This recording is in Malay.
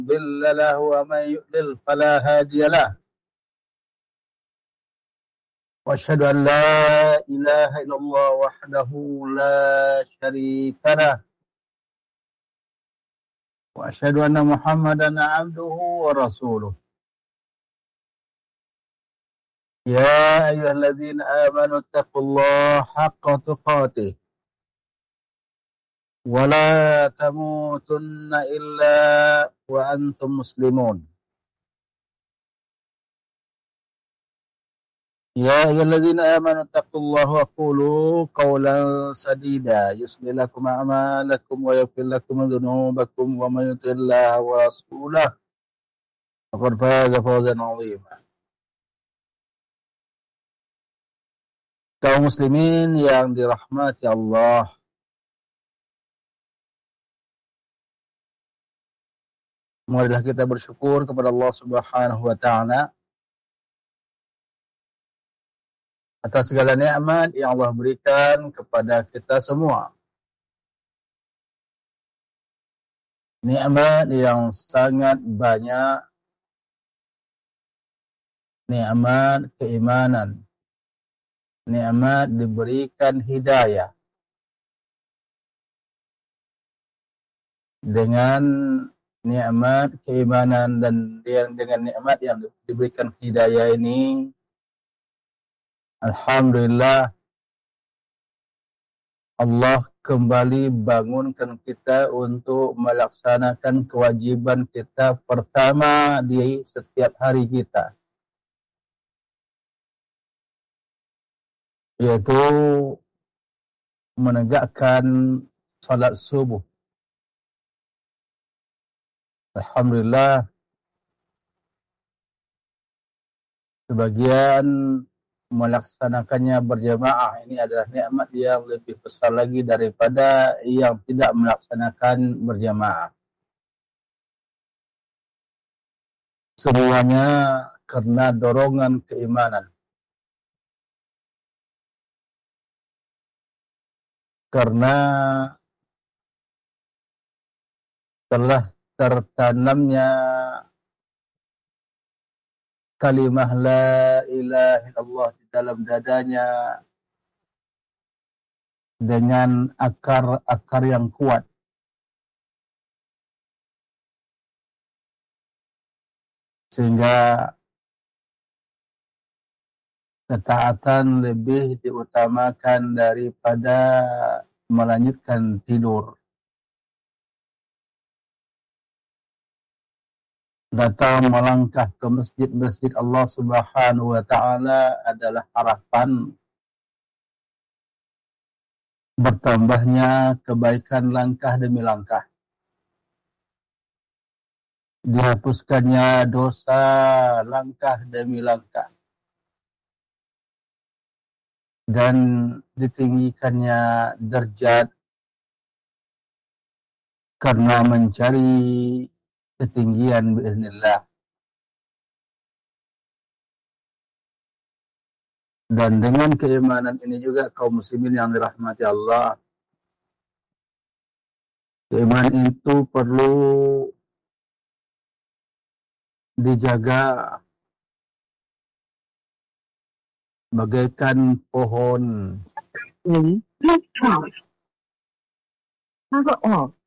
مضل له ومن يضلل فلا هادي له وأشهد أن لا إله إلا الله وحده لا شريك له وأشهد أن محمدا عبده ورسوله يا أيها الذين آمنوا اتقوا الله حق تقاته ولا تموتن إلا وأنتم مسلمون يا أيها الذين آمنوا اتقوا الله وقولوا قولا سديدا يصلح لكم أعمالكم ويغفر لكم ذنوبكم ومن يطع الله ورسوله فقد فاز فوزا عظيما. Kaum muslimin yang dirahmati Allah, marilah kita bersyukur kepada Allah Subhanahu wa taala atas segala nikmat yang Allah berikan kepada kita semua. Nikmat yang sangat banyak, nikmat keimanan, nikmat diberikan hidayah. Dengan nikmat keimanan dan dengan nikmat yang diberikan hidayah ini, alhamdulillah, Allah kembali bangunkan kita untuk melaksanakan kewajiban kita pertama di setiap hari kita, yaitu menegakkan salat subuh. Alhamdulillah, sebagian melaksanakannya berjamaah. Ini adalah nikmat yang lebih besar lagi daripada yang tidak melaksanakan berjamaah. Semuanya karena dorongan keimanan. Karena telah tertanamnya kalimah la ilaha illallah di dalam dadanya dengan akar yang kuat. Sehingga ketaatan lebih diutamakan daripada melanjutkan tidur. Datang melangkah ke masjid-masjid Allah Subhanahu wa taala adalah harapan bertambahnya kebaikan langkah demi langkah. Dihapuskannya dosa langkah demi langkah. Dan ditinggikannya derajat karena mencari ketinggian biiznillah. Dan dengan keimanan ini juga kaum muslimin yang dirahmati Allah, keimanan itu perlu dijaga bagaikan pohon. Please try. Cover off.